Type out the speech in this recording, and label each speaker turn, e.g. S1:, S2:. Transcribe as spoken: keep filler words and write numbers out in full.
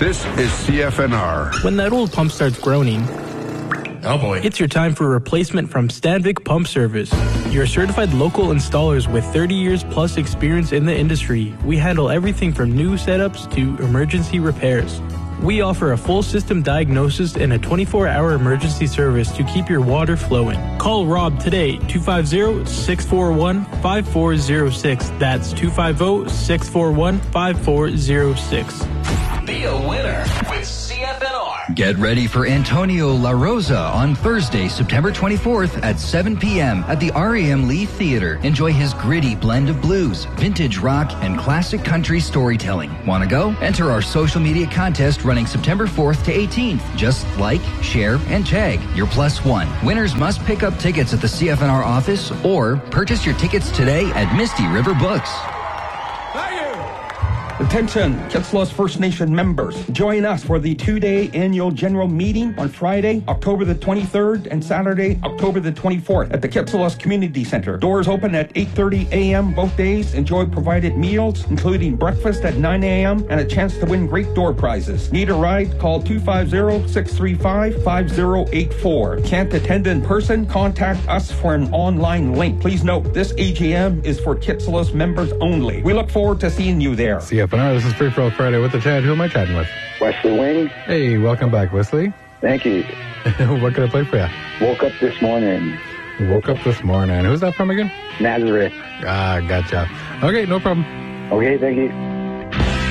S1: This is C F N R.
S2: When that old pump starts groaning,
S3: oh boy,
S2: it's your time for a replacement from Stanvik Pump Service. Your certified local installers with thirty years plus experience in the industry. We handle everything from new setups to emergency repairs. We offer a full system diagnosis and a twenty-four hour emergency service to keep your water flowing. Call Rob today, two five zero, six four one, five four zero six. That's two five zero, six four one, five four zero six.
S4: Be a winner with C F N R.
S5: Get ready for Antonio La Rosa on Thursday, September twenty-fourth at seven p.m. at the R E M Lee Theater. Enjoy his gritty blend of blues, vintage rock, and classic country storytelling. Want to go? Enter our social media contest running September fourth to eighteenth. Just like, share, and tag your plus one. Winners must pick up tickets at the C F N R office or purchase your tickets today at Misty River Books.
S6: Attention, Kitsilos First Nation members. Join us for the two-day annual general meeting on Friday, October the twenty-third and Saturday, October the twenty-fourth at the Kitsilos Community Center. Doors open at eight thirty a.m. both days. Enjoy provided meals, including breakfast at nine a.m. and a chance to win great door prizes. Need a ride? Call two five zero, six three five, five zero eight four. Can't attend in person? Contact us for an online link. Please note, this A G M is for Kitsilos members only. We look forward to seeing you there.
S7: C F N R, this is Free For All Friday with the Chad. Who am I chatting with?
S8: Wesley Wing.
S7: Hey, welcome back, Wesley.
S8: Thank you.
S7: What can I play for you?
S8: Woke Up This Morning.
S7: Woke Up This Morning. Who's that from again?
S8: Nazareth.
S7: Ah, gotcha. Okay, no problem.
S8: Okay, thank you.